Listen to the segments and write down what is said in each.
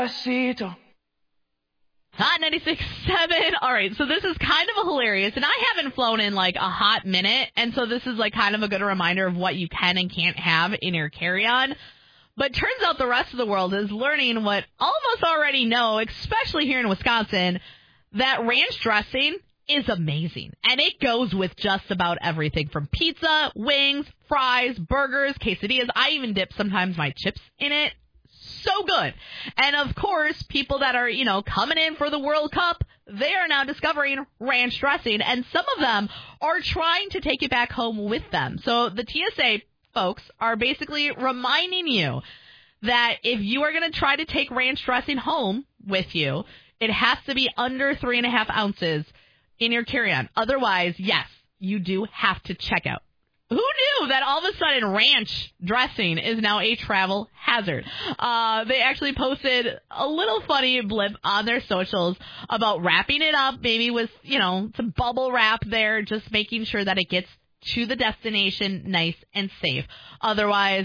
Hot 96.7. All right, so this is kind of hilarious, and I haven't flown in like a hot minute, and so this is like kind of a good reminder of what you can and can't have in your carry-on. But turns out the rest of the world is learning what all of us already know, especially here in Wisconsin, that ranch dressing is amazing. And it goes with just about everything from pizza, wings, fries, burgers, quesadillas. I even dip sometimes my chips in it. So good. And, of course, people that are, coming in for the World Cup, they are now discovering ranch dressing. And some of them are trying to take it back home with them. So the TSA folks are basically reminding you that if you are going to try to take ranch dressing home with you, it has to be under 3.5 ounces in your carry-on. Otherwise, yes, you do have to check out. Who knew that all of a sudden ranch dressing is now a travel hazard? They actually posted a little funny blip on their socials about wrapping it up, maybe with, some bubble wrap there, just making sure that it gets to the destination nice and safe. Otherwise,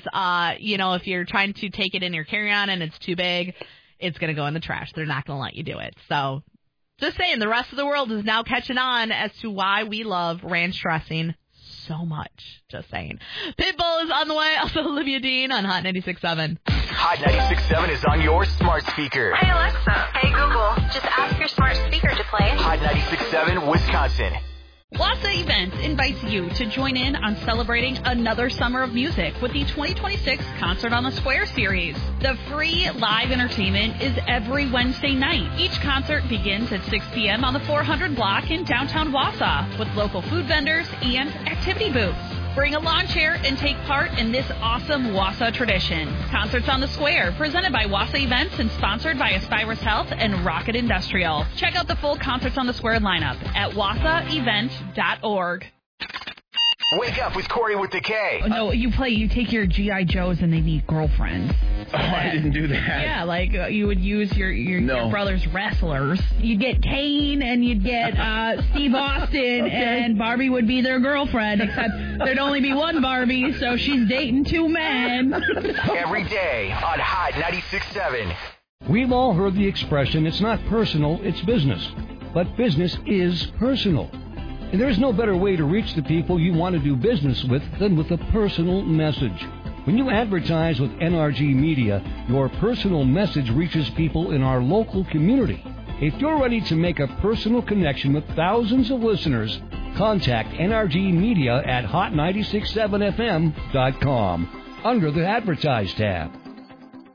if you're trying to take it in your carry-on and it's too big, it's going to go in the trash. They're not going to let you do it. So just saying, the rest of the world is now catching on as to why we love ranch dressing so much. Just saying. Pitbull is on the way. Also, Olivia Dean on Hot 96.7. Hot 96.7 is on your smart speaker. Hey, Alexa. Hey, Google. Just ask your smart speaker to play Hot 96.7 Wisconsin. Wassa Events invites you to join in on celebrating another summer of music with the 2026 Concert on the Square series. The free live entertainment is every Wednesday night. Each concert begins at 6 p.m. on the 400 block in downtown Wassa with local food vendors and activity booths. Bring a lawn chair and take part in this awesome Wassa tradition. Concerts on the Square, presented by Wassa Events and sponsored by Aspirus Health and Rocket Industrial. Check out the full Concerts on the Square lineup at wassaevent.org. Wake up with Corey with the K. No, you take your G.I. Joes and they need girlfriends. Oh, I didn't do that. Yeah, like you would use your brother's wrestlers. You'd get Kane and you'd get Steve Austin, and Barbie would be their girlfriend, except there'd only be one Barbie, so she's dating two men. Every day on Hot 96.7. We've all heard the expression, it's not personal, it's business. But business is personal. And there's no better way to reach the people you want to do business with than with a personal message. When you advertise with NRG Media, your personal message reaches people in our local community. If you're ready to make a personal connection with thousands of listeners, contact NRG Media at hot967fm.com under the Advertise tab.